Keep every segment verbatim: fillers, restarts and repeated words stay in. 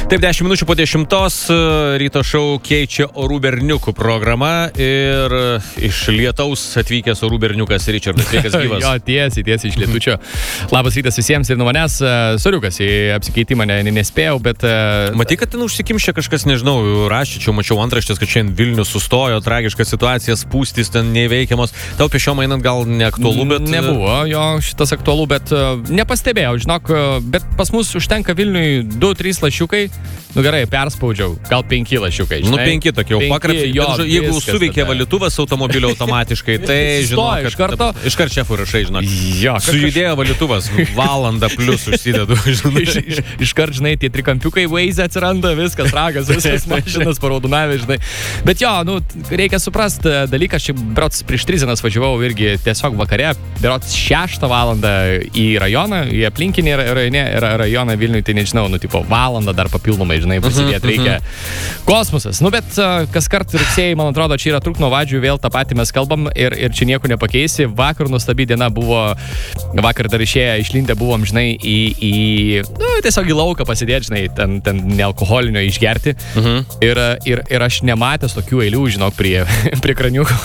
Taip, dešimt minučių po dešimtos ryto šou keičia orų berniukų programa ir iš lietaus atvykęs orų berniukas Ričardas. Sveikas gyvas. Jo, tiesiai, tiesiai iš lietučio. Labas rytas visiems ir nuo manęs. Soriukas, į apsikeitimą ne, nespėjau, bet... Matai, kad ten užsikimšė kažkas, nežinau, rašyčiau, mačiau antraštės, kad šiandien Vilnius sustojo, tragiška situacija, spūstys ten neįveikiamos. Tau pešiom einant gal neaktualu, bet... Nebuvo jo šitas aktualu, bet nepastebėjau, žinok, bet pas mus užtenka Vilniui du trys lašiukai. Nu gerai, perspaudžiau, gal penki lašiukai, žinai. Nu penki tokie, jau pakrapsi, jeigu suveikė valytuvas automobilio automatiškai, tai žinau, kad... Iš karto? Iškart šefų rašai, žinok. Jo, sujudėjo valytuvas, valandą plius užsidedu, žinai. Iš, iš, iškart, žinai, tie trikampiukai Waze atsiranda, viskas, ragas, viskas mašinas paraudonavė, žinai. Bet jo, nu, reikia suprasti dalyką, aš berods prieš tris dienas važiavau irgi tiesiog vakare, berods šeštą valandą į rajoną, į aplinkinį rajone, rajoną Vilniui, tai nežinau, nu, tipo, valandą dar papildomai, žinai, pasidėti reikia. Kosmosas. Nu, bet kas kart rugsėjai, man atrodo, čia yra trukno vadžių, vėl tą patį mes kalbam ir, ir čia nieko nepakeisi. Vakar nuostabi diena buvo, vakar dar išėję, išlindę buvom, žinai, į, į nu, tiesiog į lauką pasidėti, žinai, ten, ten nealkoholinio išgerti. Uh-huh. Ir, ir, ir aš nematęs tokių eilių, žinok, prie, prie kraniukų.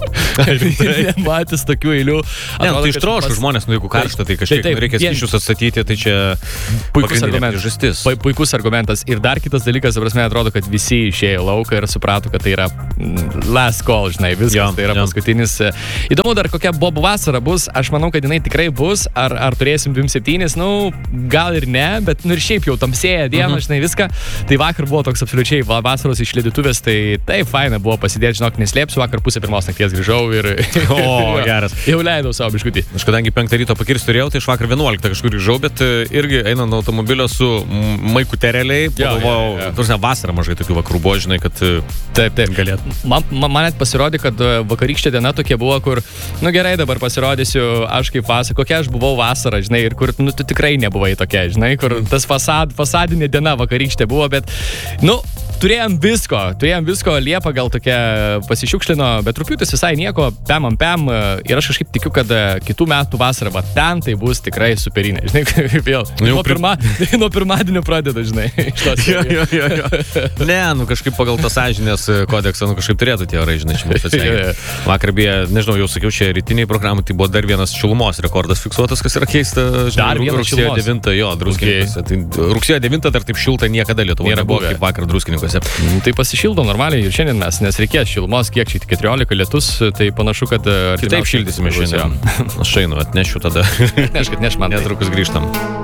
Nematęs tokių eilių. Ne, nu, tai ištrošų pas... žmonės, nu, jeigu karšta, tai kažkiek taip, taip, reikia skysčius atstatyti, tai čia puikus argumentas. Puikus argumentas. Ir dar kitas dalykas, prasme, atrodo, kad visi išėjo lauką ir suprato, kad tai yra last call, žinai, viskas, jo, tai yra jo. Paskutinis. Įdomu dar, kokia bobų vasara bus, aš manau, kad jinai tikrai bus, ar, ar turėsim dvidešimt septyni, nu, gal ir ne, bet, nu, ir šiaip jau tamsėja diena, uh-huh. žinai, viską. Tai vakar buvo toks absoliučiai vasaros išlėdytuvės, tai taip, faina buvo pasidėti, žinok, neslėpsiu, vakar pusę pirmos nakties grįžau ir... O, geras. Jau leidau savo biškutį. Aš kadangi penktą ryto pakirsti turėjau, tai aš vakar vienuoliktą kažkur grįžau, bet irgi einant nuo automobilio su maikutereliai, pagalvojau, tuose vasarą mažai tokių vakarų buvo, žinai, kad taip, taip galėtų. Man, man net pasirodė, kad vakarykštė diena tokia buvo, kur, nu gerai, dabar pasirodysiu aš kaip vasarą, kokia aš buvau vasarą, žinai, ir kur, nu, tu tikrai nebuvai tokia, žinai, kur tas fasad, fasadinė diena vakarykštė buvo, bet, nu, turėjom visko, turėjom visko, Liepa gal tokia pasišiukšlino, bet rugpjūtis visai nieko, pem ant pem, ir aš kažkaip tikiu, kad kitų metų vasarą, va, ten tai bus tikrai superinė, žinai, vėl, nuo, pirma, nuo pirmadienio pradeda, žinai. jo, jo, jo, jo. Ne, nu kažkaip pagal tą sąžinės kodeksą, nu kažkaip turėtų tie orai, žinai, čia mūsų atsveikia. Vakar beje, nežinau, jau sakiau, čia rytiniai programai, tai buvo dar vienas šilumos rekordas fiksuotas, kas yra keista, žinai, rugsėjo devintą, jo, druskininkose. Okay. Tai rugsėjo devintą dar taip šilta niekada Lietuvoje nebuvo, kaip vakar druskininkose. Tai pasišildo normaliai ir šiandien mes, nes reikės šilumos, kiek čia keturiolika lietus, tai panašu, kad... Taip šildysime šiandien. Aš einu, atnešiu tada. Neškit, neš man. Netrukus grįžtam.